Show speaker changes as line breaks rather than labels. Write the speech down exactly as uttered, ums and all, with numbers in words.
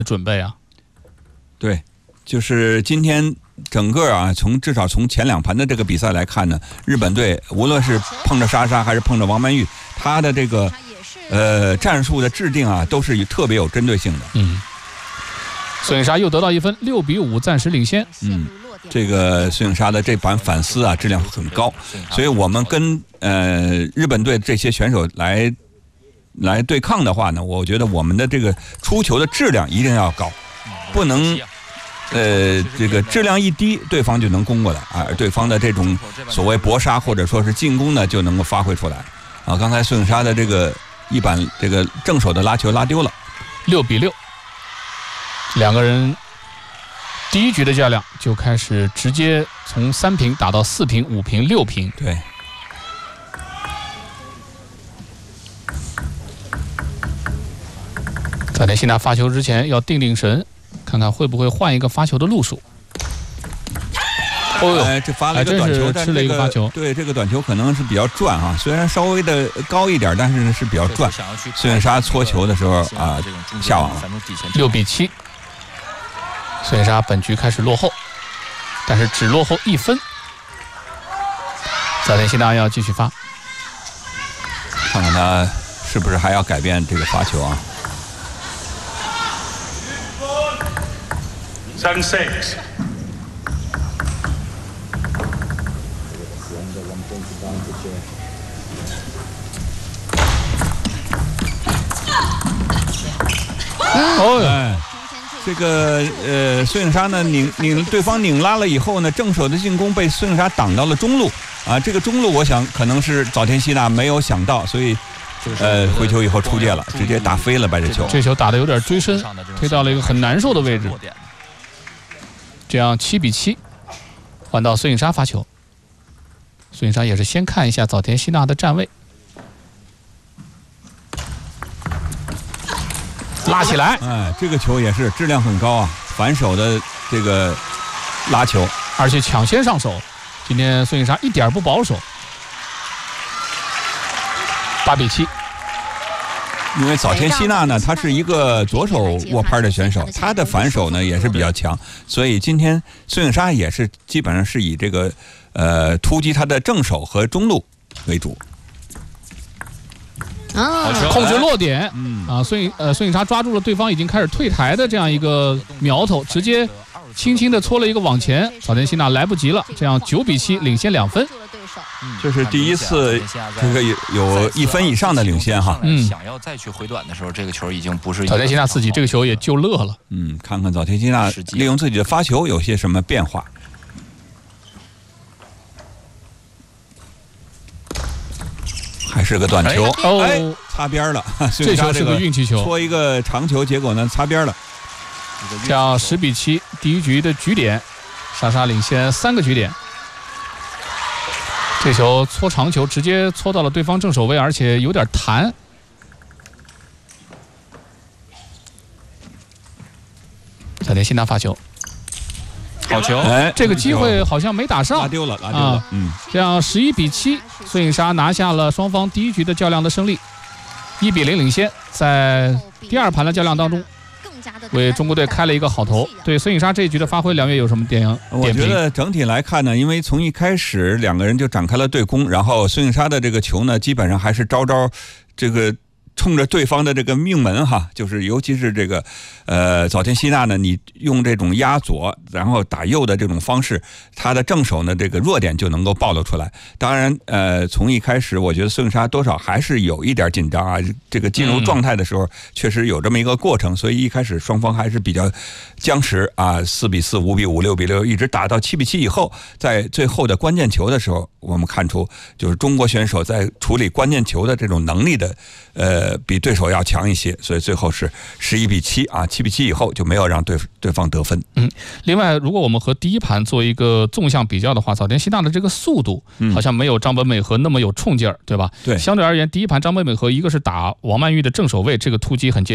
准备啊。
对，就是今天整个啊，从至少从前两盘的这个比赛来看呢，日本队无论是碰着莎莎还是碰着王曼玉，他的这个呃战术的制定啊，都是特别有针对性的。
嗯，孙颖莎又得到一分，六比五暂时领先。
嗯，这个孙颖莎的这版反思啊，质量很高，所以我们跟呃日本队这些选手来来对抗的话呢，我觉得我们的这个出球的质量一定要高，不能。呃，这个质量一低，对方就能攻过来啊，对方的这种所谓搏杀或者说是进攻呢，就能够发挥出来啊。刚才孙颖莎的这个一板这个正手的拉球拉丢了，
六比六，两个人第一局的较量就开始直接从三平打到四平、五平、六平。
对。
早田希娜发球之前要定定神。看看会不会换一个发球的路数。
哦呦，哎，这发了一个短球，
但吃了一个发球。
对，这个短球可能是比较转啊，虽然稍微的高一点，但是是比较转。孙颖莎搓球的时候啊，下网了。
六比七，孙颖莎本局开始落后，但是只落后一分。早田希娜要继续发，
看看他是不是还要改变这个发球啊。
Seven six.
哦，哎，这个呃，孙颖莎呢拧拧对方拧拉了以后呢，正手的进攻被孙颖莎挡到了中路啊。这个中路我想可能是早田希娜没有想到，所以呃回球以后出界了，直接打飞了把这球。
这球打得有点追身，推到了一个很难受的位置。这样七比七，换到孙颖莎发球。孙颖莎也是先看一下早田希娜的站位，拉起来。
哎，这个球也是质量很高啊，反手的这个拉球，
而且抢先上手。今天孙颖莎一点不保守。八比七。
因为早田希娜呢，她是一个左手握拍的选手，她的反手呢也是比较强，所以今天孙颖莎也是基本上是以这个呃突击她的正手和中路为主。
啊，控制落点，嗯啊，孙颖呃孙颖莎抓住了对方已经开始退台的这样一个苗头，直接轻轻的搓了一个往前，早田希娜来不及了，这样九比七领先两分。
这是第一次，这个有有一分以上的领先哈。
嗯，想要再去回短的时候，这个球已经不是。
早田希娜自己这个球也就乐了。
嗯，看看早田希娜利用自己的发球有些什么变化。还是个短球，
哦，
哎，擦边了。
这球是个运气球，
搓一个长球，结果呢擦边了。
这样十比七，第一局的局点，莎莎领先三个局点。这球搓长球，直接搓到了对方正手位，而且有点弹。早田希娜发球，
好球！
哎，这个机会好像没打上，
拉丢了，拉丢了。啊、嗯，
这样十一比七，孙颖莎拿下了双方第一局的较量的胜利，一比零领先。在第二盘的较量当中，为中国队开了一个好头。对孙颖莎这一局的发挥，梁月有什么点评？
我觉得整体来看呢，因为从一开始两个人就展开了对攻，然后孙颖莎的这个球呢，基本上还是招招这个冲着对方的这个命门哈，就是尤其是这个呃早田希娜呢，你用这种压左然后打右的这种方式，他的正手呢这个弱点就能够暴露出来。当然呃从一开始我觉得孙颖莎多少还是有一点紧张啊，这个进入状态的时候确实有这么一个过程，所以一开始双方还是比较僵持啊，四比四、五比五、六比六，一直打到七比七以后，在最后的关键球的时候，我们看出就是中国选手在处理关键球的这种能力的呃比对手要强一些，所以最后是十一比七啊，七比七以后就没有让对对方得分。
嗯，另外，如果我们和第一盘做一个纵向比较的话，早田希娜的这个速度好像没有张本美和那么有冲劲儿，对吧？
对，
相对而言，第一盘张本美和一个是打王曼玉的正手位，这个突击很接近。